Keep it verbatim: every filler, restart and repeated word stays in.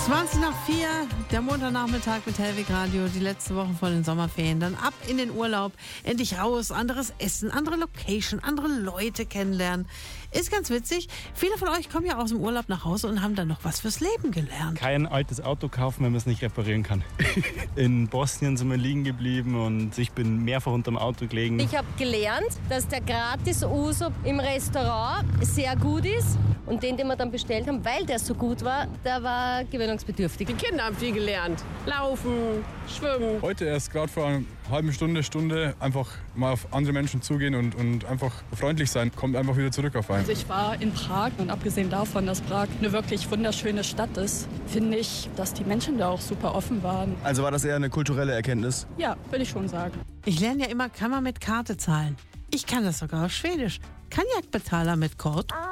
zwanzig nach vier, der Montagnachmittag mit Hellwig Radio, die letzte Woche vor den Sommerferien. Dann ab in den Urlaub, endlich raus, anderes Essen, andere Location, andere Leute kennenlernen. Ist ganz witzig. Viele von euch kommen ja aus dem Urlaub nach Hause und haben dann noch was fürs Leben gelernt. Kein altes Auto kaufen, wenn man es nicht reparieren kann. In Bosnien sind wir liegen geblieben und ich bin mehrfach unterm Auto gelegen. Ich habe gelernt, dass der Gratis-Uso im Restaurant sehr gut ist. Und den, den wir dann bestellt haben, weil der so gut war, der war gewöhnungsbedürftig. Die Kinder haben viel gelernt. Laufen, schwimmen. Heute erst gerade vor einer halben Stunde, Stunde einfach mal auf andere Menschen zugehen und, und einfach freundlich sein, kommt einfach wieder zurück auf einen. Also ich war in Prag und abgesehen davon, dass Prag eine wirklich wunderschöne Stadt ist, finde ich, dass die Menschen da auch super offen waren. Also war das eher eine kulturelle Erkenntnis? Ja, würde ich schon sagen. Ich lerne ja immer, kann man mit Karte zahlen. Ich kann das sogar auf Schwedisch. Kan jag betala mit Kort?